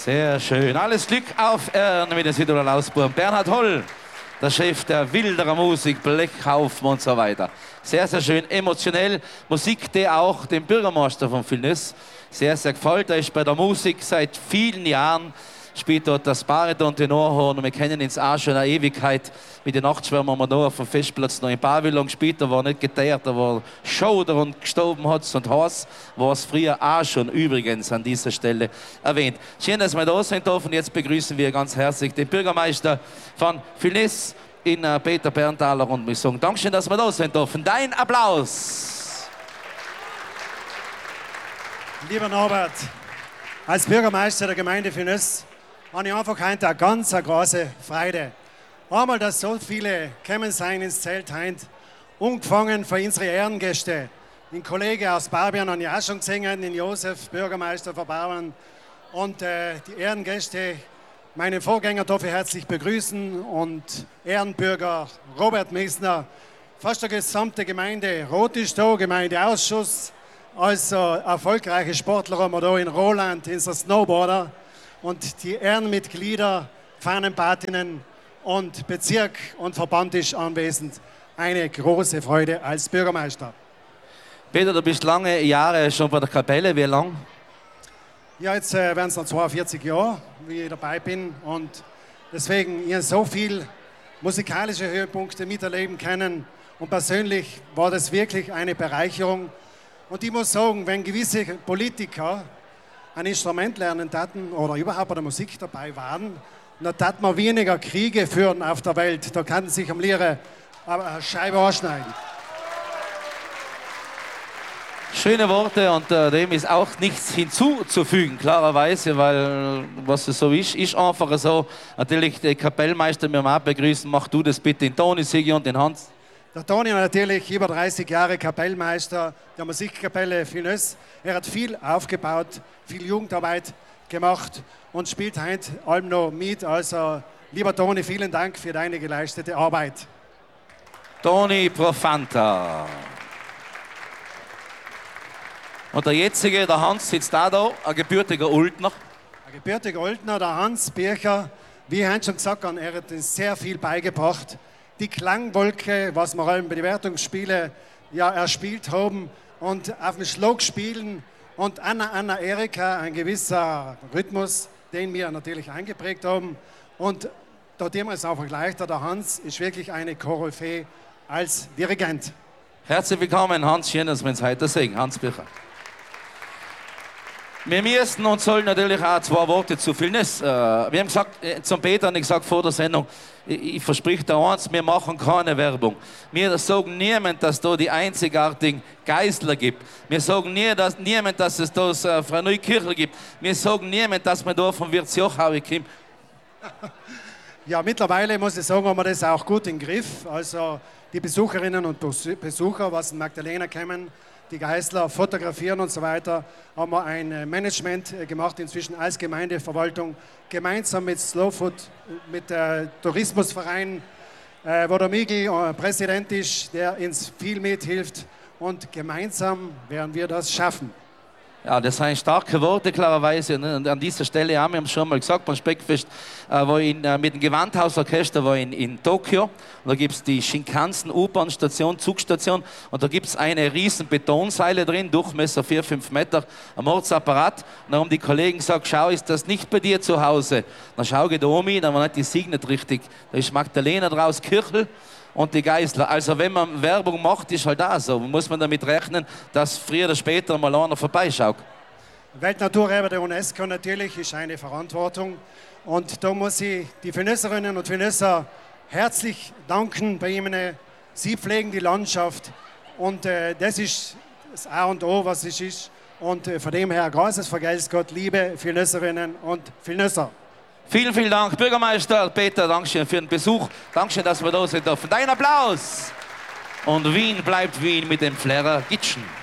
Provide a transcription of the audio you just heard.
Sehr schön. Alles Glück auf Erden mit den Südtiroler Ausburgen. Bernhard Holl, der Chef der Wilderer Musik, Blechhaufen und so weiter. Sehr, sehr schön, emotionell. Musik, die auch dem Bürgermeister von Vilnius sehr, sehr gefällt. Er ist bei der Musik seit vielen Jahren, spielt dort das Bariton, Tenorhorn und wir kennen ihn auch schon eine Ewigkeit. Mit den Nachtschwärmen haben wir da auf dem Festplatz noch in Pavillon gespielt, da war nicht geteert, da war Schoder und gestorben hat's und Haas war es früher auch schon übrigens an dieser Stelle erwähnt. Schön, dass wir da sind dürfen. Jetzt begrüßen wir ganz herzlich den Bürgermeister von Vilnius in Peter Berntaler und wir sagen Dankeschön, dass wir da sind dürfen. Dein Applaus. Lieber Norbert, als Bürgermeister der Gemeinde Vilnius habe ich einfach heute eine ganz große Freude. Einmal, dass so viele gekommen sein ins Zelt heute, angefangen von unseren Ehrengästen. Den Kollegen aus Barbien habe ich auch schon gesehen, den Josef, Bürgermeister von Barbien. Und die Ehrengäste, meine Vorgänger darf ich herzlich begrüßen und Ehrenbürger Robert Messner, fast die gesamte Gemeinde Rot ist da, Gemeindeausschuss, also erfolgreiche Sportler haben wir da in Roland, unser Snowboarder und die Ehrenmitglieder, Fahnenpatinnen und Bezirk und Verband ist anwesend. Eine große Freude als Bürgermeister. Peter, du bist lange Jahre schon bei der Kapelle. Wie lang? Ja, jetzt werden es noch 42 Jahre, wie ich dabei bin. Und deswegen ich so viel musikalische Höhepunkte miterleben können. Und persönlich war das wirklich eine Bereicherung. Und ich muss sagen, wenn gewisse Politiker ein Instrument lernen taten oder überhaupt bei der Musik dabei waren, dann tat man weniger Kriege führen auf der Welt. Da kann sich am Lehrer eine Scheibe anschneiden. Schöne Worte und dem ist auch nichts hinzuzufügen, klarerweise, weil was es so ist einfach so. Natürlich der Kapellmeister, wir auch begrüßen, mach du das bitte, den Toni, Sigi und den Hans. Der Toni natürlich über 30 Jahre Kapellmeister der Musikkapelle Vilnius. Er hat viel aufgebaut, viel Jugendarbeit gemacht und spielt heute allem noch mit. Also, lieber Toni, vielen Dank für deine geleistete Arbeit. Toni Profanta. Und der jetzige, der Hans, sitzt da, ein gebürtiger Oldner. Ein gebürtiger Oldner, der Hans Bircher. Wie ich heute schon gesagt habe, er hat uns sehr viel beigebracht. Die Klangwolke, was wir bei den Wertungsspielen ja erspielt haben und auf dem Schlag spielen und Anna Erika, ein gewisser Rhythmus, den wir natürlich eingeprägt haben. Und da dem ist einfach leichter, der Hans ist wirklich eine Koryphäe als Dirigent. Herzlich willkommen, Hans, schön, dass wir uns heute sehen. Hans Bircher. Wir müssen und sollen natürlich auch zwei Worte zu Vilnius. Wir haben gesagt, zum Peter habe ich gesagt vor der Sendung, ich verspreche dir eins, wir machen keine Werbung. Wir sagen niemand, dass da die einzigartigen Geisler gibt. Wir sagen niemand, dass es da Frau Neukirchler gibt. Wir sagen niemand, dass man da vom Wirt Jochau kommt. Ja, mittlerweile muss ich sagen, haben wir das auch gut im Griff. Also die Besucherinnen und Besucher, was in Magdalena kommen, die Geisler fotografieren und so weiter, haben wir ein Management gemacht, inzwischen als Gemeindeverwaltung, gemeinsam mit Slowfood, mit der Tourismusverein, wo der Miguel Präsident ist, der uns viel mithilft und gemeinsam werden wir das schaffen. Ja, das sind starke Worte, klarerweise. Und an dieser Stelle haben wir es schon mal gesagt, beim Speckfest, wo mit dem Gewandhausorchester war in Tokio. Und da gibt es die Shinkansen U-Bahn-Station, Zugstation. Und da gibt es eine riesen Betonseile drin, Durchmesser 4-5 Meter, ein Mordsapparat. Und dann haben die Kollegen gesagt, schau, ist das nicht bei dir zu Hause? Dann schau ich da um mich, dann war nicht die Signet richtig. Da ist Magdalena draus, Kirchel und die Geisler. Also wenn man Werbung macht, ist halt auch so. Muss man damit rechnen, dass früher oder später mal einer vorbeischaut. Weltnaturerbe der UNESCO natürlich ist eine Verantwortung. Und da muss ich die Vilniuserinnen und Vilniuser herzlich danken bei Ihnen. Sie pflegen die Landschaft und das ist das A und O, was es ist. Und von dem her großes Vergelt's Gott, liebe Vilniuserinnen und Vilniuser. Vielen, vielen Dank, Bürgermeister Peter, Dankeschön für den Besuch. Dankeschön, dass wir da sein dürfen. Dein Applaus! Und Wien bleibt Wien mit dem Flair Gitschen.